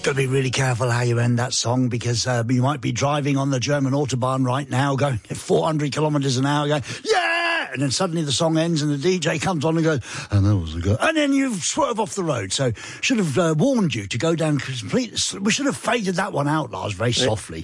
Got to be really careful how you end that song, because you might be driving on the German Autobahn right now going at 400 kilometres an hour going, yeah! And then suddenly the song ends and the DJ comes on and goes, and that was a good... And then you swerve off the road. So should have warned you to go down completely... We should have faded that one out, Lars, very softly.